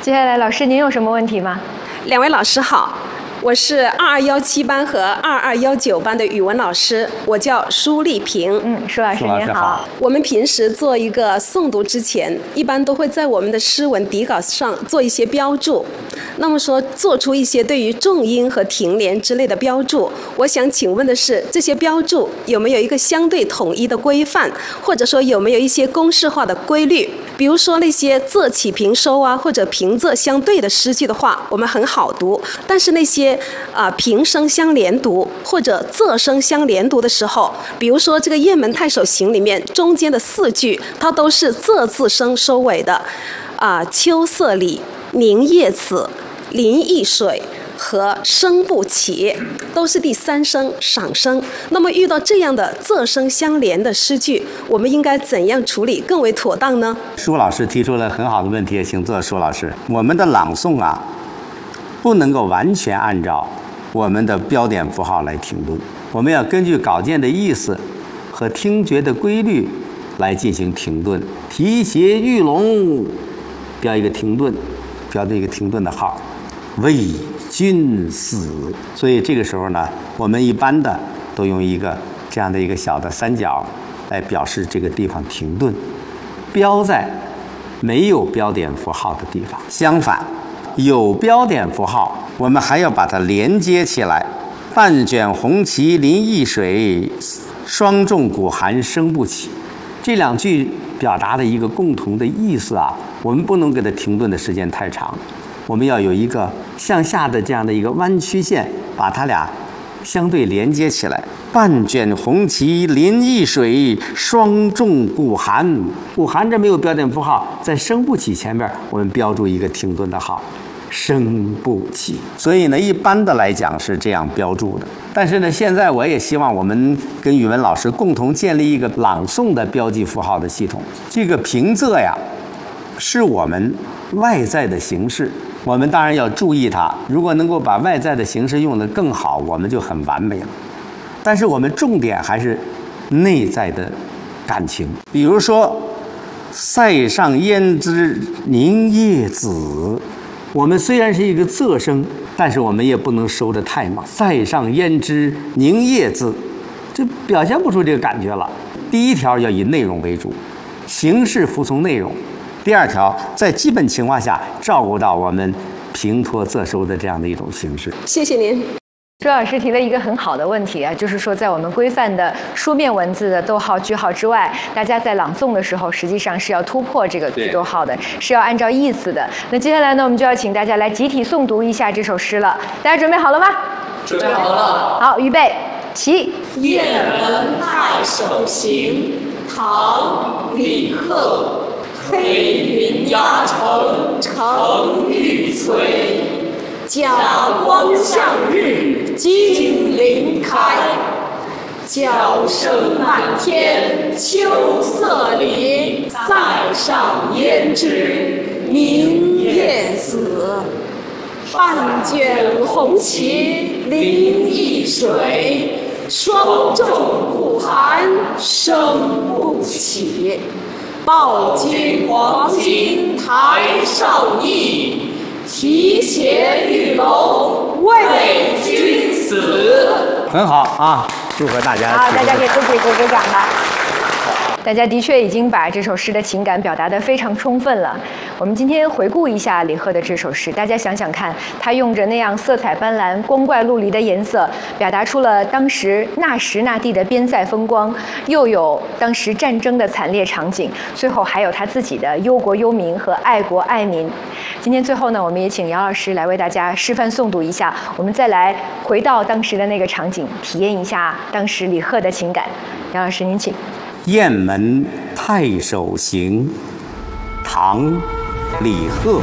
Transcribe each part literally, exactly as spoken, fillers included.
接下来，老师您有什么问题吗？ 两位老师好。我是二二幺七班和二二幺九班的语文老师，我叫舒丽萍。 嗯，舒老师您好。 我们平时做一个诵读之前，一般都会在我们的诗文底稿上做一些标注。那么说，做出一些对于重音和停连之类的标注，我想请问的是，这些标注有没有一个相对统一的规范，或者说有没有一些公式化的规律？比如说那些仄起平收啊，或者平仄相对的诗句的话，我们很好读；但是那些啊、呃、平声相连读或者仄声相连读的时候，比如说这个《雁门太守行》里面中间的四句，它都是仄字声收尾的，啊、呃，秋色里、凝夜子、临沂水和声不起，都是第三声赏声。那么遇到这样的仄声相连的诗句，我们应该怎样处理更为妥当呢？ 舒老师提出了很好的问题，请坐，舒老师。我们的朗诵啊，不能够完全按照我们的标点符号来停顿，我们要根据稿件的意思和听觉的规律来进行停顿。提携玉龙，标一个停顿，标的一个停顿的号。为君死，所以这个时候呢，我们一般的都用一个这样的一个小的三角来表示这个地方停顿，标在没有标点符号的地方。相反，有标点符号，我们还要把它连接起来。半卷红旗临沂水，霜重鼓寒声不起。这两句表达的一个共同的意思啊，我们不能给它停顿的时间太长，我们要有一个向下的这样的一个弯曲线，把它俩相对连接起来。半卷红旗临沂水，霜重鼓寒。鼓寒这没有标点符号，在声不起前面我们标注一个停顿的号，声不起。所以呢，一般的来讲是这样标注的。但是呢，现在我也希望我们跟语文老师共同建立一个朗诵的标记符号的系统。这个平仄呀，是我们外在的形式，我们当然要注意它。如果能够把外在的形式用得更好，我们就很完美了。但是我们重点还是内在的感情。比如说塞上胭脂凝夜子，我们虽然是一个仄声，但是我们也不能收得太猛。塞上胭脂凝夜子，这表现不出这个感觉了。第一条要以内容为主，形式服从内容。第二条，在基本情况下照顾到我们平拖仄收的这样的一种形式。 谢谢您。 朱老师提了一个很好的问题啊，就是说在我们规范的书面文字的逗号句号之外，大家在朗诵的时候实际上是要突破这个句逗号的，是要按照意思的。那接下来呢，我们就要请大家来集体诵读一下这首诗了。大家准备好了吗？ 准备好了。 好，预备起。 雁门太守行，唐·李贺。黑云压城城欲摧，甲光向日金鳞开。角声满天秋色里，塞上胭脂凝夜子。半卷红旗临沂水，霜重鼓寒声不起。报君黄金台上意，提携玉龙为君死。 很好啊，祝贺大家！ 好，大家给自己鼓鼓掌吧。大家的确已经把这首诗的情感表达得非常充分了。我们今天回顾一下李贺的这首诗，大家想想看，他用着那样色彩斑斓、光怪陆离的颜色，表达出了当时那时那地的边塞风光，又有当时战争的惨烈场景，最后还有他自己的忧国忧民和爱国爱民。今天最后呢，我们也请姚老师来为大家示范诵读一下，我们再来回到当时的那个场景，体验一下当时李贺的情感。姚老师，您请。 雁门太守行，唐·李贺。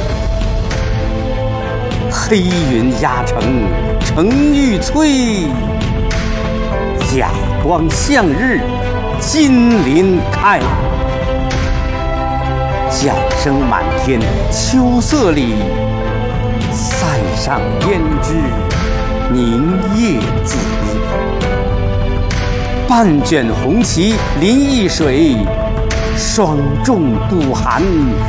黑云压城城欲摧，甲光向日金鳞开。角声满天秋色里，塞上胭脂凝夜子。半卷红旗临沂水，霜重鼓寒